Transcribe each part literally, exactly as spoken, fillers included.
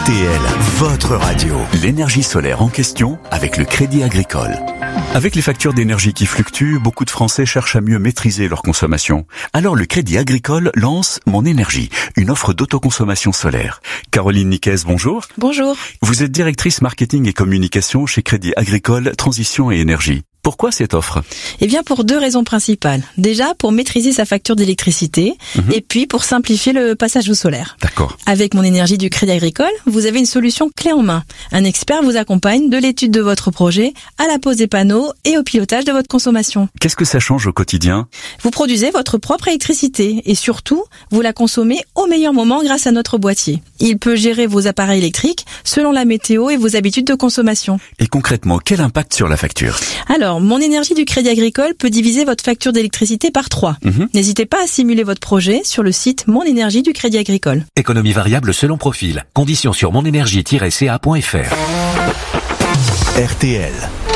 R T L, votre radio. L'énergie solaire en question avec le Crédit Agricole. Avec les factures d'énergie qui fluctuent, beaucoup de Français cherchent à mieux maîtriser leur consommation. Alors le Crédit Agricole lance Mon Énergie, une offre d'autoconsommation solaire. Caroline Niquez, bonjour. Bonjour. Vous êtes directrice marketing et communication chez Crédit Agricole Transition et Énergie. Pourquoi cette offre ? Eh bien, pour deux raisons principales. Déjà, pour maîtriser sa facture d'électricité, mmh. et puis pour simplifier le passage au solaire. D'accord. Avec Mon Énergie du Crédit Agricole, vous avez une solution clé en main. Un expert vous accompagne de l'étude de votre projet à la pose des panneaux et au pilotage de votre consommation. Qu'est-ce que ça change au quotidien ? Vous produisez votre propre électricité et surtout, vous la consommez au meilleur moment grâce à notre boîtier. Il peut gérer vos appareils électriques selon la météo et vos habitudes de consommation. Et concrètement, quel impact sur la facture ? Alors, Mon Énergie du Crédit Agricole peut diviser votre facture d'électricité par trois. Mmh. N'hésitez pas à simuler votre projet sur le site Mon Énergie du Crédit Agricole. Économie variable selon profil. Conditions sur mon énergie tiret c a point f r. R T L.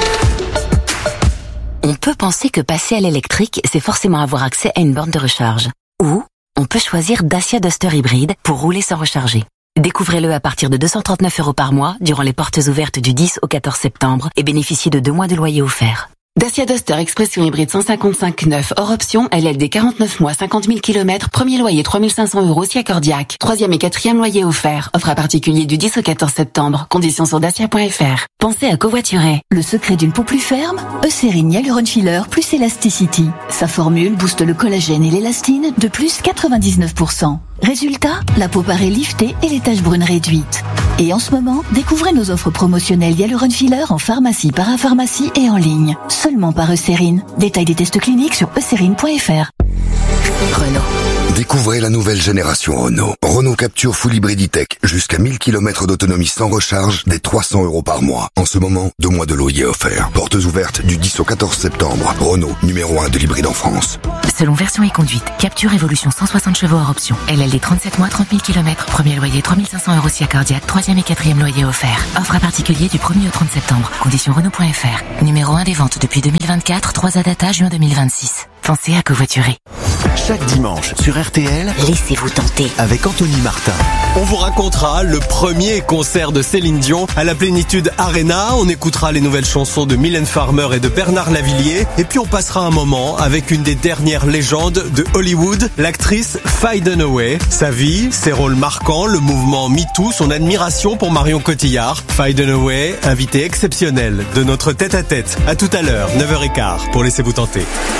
On peut penser que passer à l'électrique, c'est forcément avoir accès à une borne de recharge. Ou on peut choisir Dacia Duster hybride pour rouler sans recharger. Découvrez-le à partir de deux cent trente-neuf euros par mois durant les portes ouvertes du dix au quatorze septembre et bénéficiez de deux mois de loyer offert. Dacia Duster Expression hybride cent cinquante-cinq neuf hors option, L L D quarante-neuf mois, cinquante mille kilomètres, premier loyer trois mille cinq cents euros si accordiaque. Troisième et quatrième loyer offert. Offre à particulier du dix au quatorze septembre. Conditions sur dacia point f r. Pensez à covoiturer. Le secret d'une peau plus ferme, Eucérine Hyaluron Filler plus Elasticity. Sa formule booste le collagène et l'élastine de plus quatre-vingt-dix-neuf pour cent. Résultat, la peau paraît liftée et les taches brunes réduites. Et en ce moment, découvrez nos offres promotionnelles Hyaluron Filler en pharmacie, parapharmacie et en ligne. Seulement par Eucérine. Détail des tests cliniques sur eucérine point f r. Renault. Découvrez la nouvelle génération Renault. Renault Capture Full Hybrid E-Tech. Jusqu'à mille kilomètres d'autonomie sans recharge, dès trois cents euros par mois. En ce moment, deux mois de loyer offert. Portes ouvertes du dix au quatorze septembre. Renault, numéro un de l'hybride en France. Selon version et conduite, Capture Evolution cent soixante chevaux hors option. L L D trente-sept mois, trente mille kilomètres. Premier loyer trois mille cinq cents euros si accordiaque. Troisième et quatrième loyer offert. Offre à particulier du premier au trente septembre. Conditions Renault point f r. Numéro un des ventes depuis deux mille vingt-quatre. trois A data juin deux mille vingt-six. Pensez à covoiturer. Chaque dimanche sur R T L, laissez-vous tenter avec Anthony Martin. On vous racontera le premier concert de Céline Dion à la Plénitude Arena. On écoutera les nouvelles chansons de Mylène Farmer et de Bernard Lavilliers. Et puis on passera un moment avec une des dernières légendes de Hollywood, l'actrice Faye Dunaway. Sa vie, ses rôles marquants, le mouvement MeToo, son admiration pour Marion Cotillard. Faye Dunaway, invitée exceptionnelle de notre tête-à-tête. À tout à l'heure, neuf heures quinze, pour Laissez-vous tenter.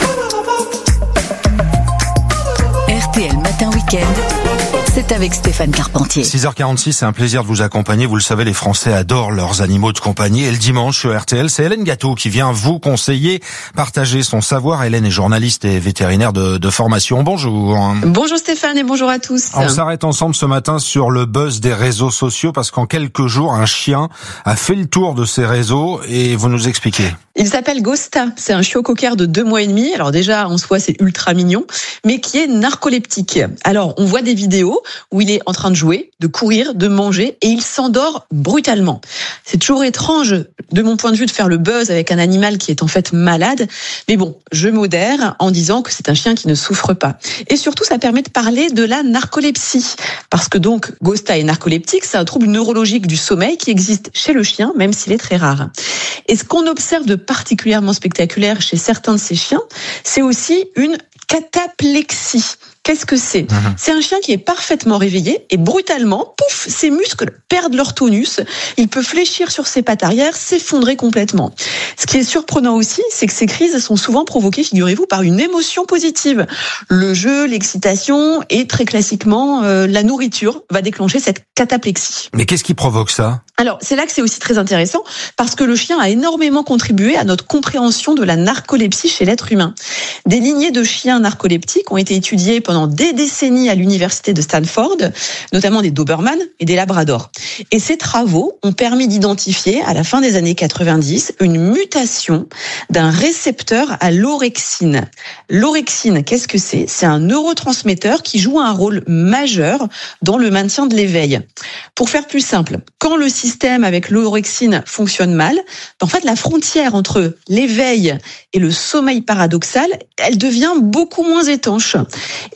R T L Matin Week-end, c'est avec Stéphane Carpentier. six heures quarante-six, c'est un plaisir de vous accompagner. Vous le savez, les Français adorent leurs animaux de compagnie. Et le dimanche sur R T L, c'est Hélène Gâteau qui vient vous conseiller, partager son savoir. Hélène est journaliste et vétérinaire de, de formation. Bonjour. Bonjour Stéphane et bonjour à tous. On s'arrête ensemble ce matin sur le buzz des réseaux sociaux parce qu'en quelques jours, un chien a fait le tour de ces réseaux et vous nous expliquez. Il s'appelle Ghosta, c'est un chiot cocker de deux mois et demi. Alors déjà, en soi, c'est ultra mignon, mais qui est narcoleptique. Alors, on voit des vidéos où il est en train de jouer, de courir, de manger, et il s'endort brutalement. C'est toujours étrange, de mon point de vue, de faire le buzz avec un animal qui est en fait malade. Mais bon, je modère en disant que c'est un chien qui ne souffre pas. Et surtout, ça permet de parler de la narcolepsie. Parce que donc, Ghosta est narcoleptique, c'est un trouble neurologique du sommeil qui existe chez le chien, même s'il est très rare. Et ce qu'on observe de particulièrement spectaculaire chez certains de ces chiens, c'est aussi une cataplexie. Qu'est-ce que c'est ? mmh. C'est un chien qui est parfaitement réveillé et brutalement, pouf, ses muscles perdent leur tonus. Il peut fléchir sur ses pattes arrière, s'effondrer complètement. Ce qui est surprenant aussi, c'est que ces crises sont souvent provoquées, figurez-vous, par une émotion positive. Le jeu, l'excitation et très classiquement, euh, la nourriture va déclencher cette cataplexie. Mais qu'est-ce qui provoque ça ? Alors, c'est là que c'est aussi très intéressant parce que le chien a énormément contribué à notre compréhension de la narcolepsie chez l'être humain. Des lignées de chiens narcoleptiques ont été étudiées pendant des décennies à l'université de Stanford, notamment des Doberman et des Labradors. Et ces travaux ont permis d'identifier, à la fin des années quatre-vingt-dix, une mutation d'un récepteur à l'orexine. L'orexine, qu'est-ce que c'est ? C'est un neurotransmetteur qui joue un rôle majeur dans le maintien de l'éveil. Pour faire plus simple, quand le système avec l'orexine fonctionne mal, en fait, la frontière entre l'éveil et le sommeil paradoxal, elle devient beaucoup moins étanche. Et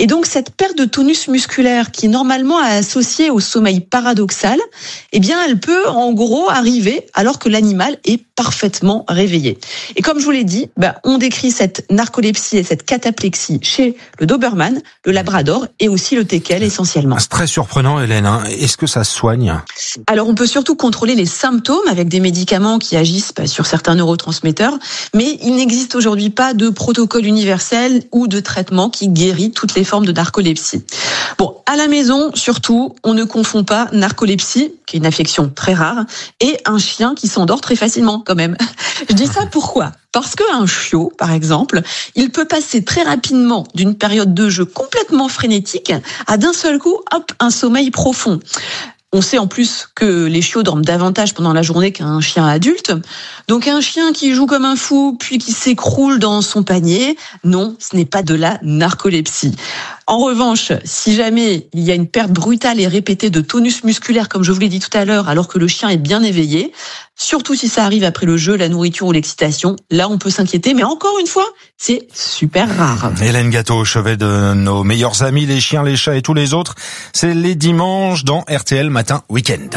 donc cette perte de tonus musculaire qui est normalement associée au sommeil paradoxal, eh bien elle peut en gros arriver alors que l'animal est parfaitement réveillé. Et comme je vous l'ai dit, bah, on décrit cette narcolepsie et cette cataplexie chez le Doberman, le Labrador et aussi le Teckel essentiellement. C'est très surprenant, Hélène. Hein. Est-ce que ça se soigne ? Alors on peut surtout contrôler les symptômes avec des médicaments qui agissent bah, sur certains neurotransmetteurs, mais il n'existe aujourd'hui pas de protocole universel ou de traitement qui guérit toutes les formes de narcolepsie. Bon, à la maison, surtout, on ne confond pas narcolepsie, qui est une affection très rare, et un chien qui s'endort très facilement quand même. Je dis ça pourquoi ? Parce qu'un chiot, par exemple, il peut passer très rapidement d'une période de jeu complètement frénétique à d'un seul coup, hop, un sommeil profond. On sait en plus que les chiots dorment davantage pendant la journée qu'un chien adulte. Donc un chien qui joue comme un fou puis qui s'écroule dans son panier, non, ce n'est pas de la narcolepsie. En revanche, si jamais il y a une perte brutale et répétée de tonus musculaire, comme je vous l'ai dit tout à l'heure, alors que le chien est bien éveillé, surtout si ça arrive après le jeu, la nourriture ou l'excitation, là on peut s'inquiéter, mais encore une fois, c'est super rare. Hélène Gâteau, au chevet de nos meilleurs amis, les chiens, les chats et tous les autres, c'est les dimanches dans R T L Matin Week-end.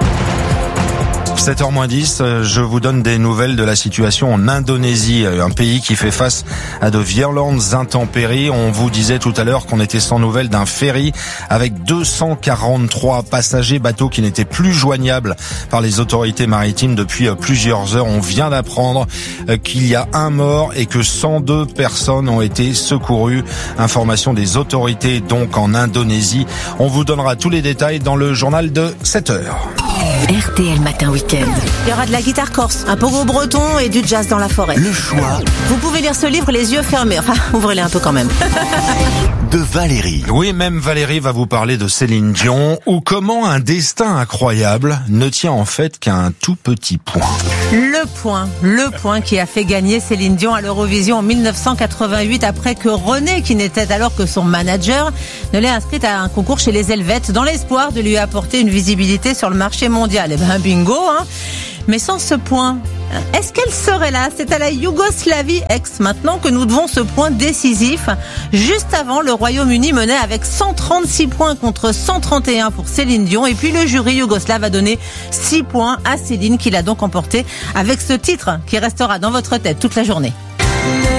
sept heures moins dix, je vous donne des nouvelles de la situation en Indonésie, un pays qui fait face à de violentes intempéries. On vous disait tout à l'heure qu'on était sans nouvelles d'un ferry avec deux cent quarante-trois passagers, bateau qui n'était plus joignable par les autorités maritimes depuis plusieurs heures. On vient d'apprendre qu'il y a un mort et que cent deux personnes ont été secourues. Information des autorités donc en Indonésie. On vous donnera tous les détails dans le journal de sept heures. R T L Matin Week-end. Il y aura de la guitare corse, un pogo breton et du jazz dans la forêt. Le choix Vous pouvez lire ce livre les yeux fermés. Enfin, ouvrez-les un peu quand même. de Valérie. Oui, même Valérie va vous parler de Céline Dion, ou comment un destin incroyable ne tient en fait qu'à un tout petit point. Le point, le point qui a fait gagner Céline Dion à l'Eurovision en mille neuf cent quatre-vingt-huit, après que René, qui n'était alors que son manager, ne l'ait inscrite à un concours chez les Helvètes dans l'espoir de lui apporter une visibilité sur le marché mondial. Eh ben bingo, hein. Mais sans ce point, est-ce qu'elle serait là ? C'est à la Yougoslavie ex maintenant que nous devons ce point décisif. Juste avant, le Royaume-Uni menait avec cent trente-six points contre cent trente et un pour Céline Dion. Et puis le jury yougoslave a donné six points à Céline, qui l'a donc emporté avec ce titre qui restera dans votre tête toute la journée.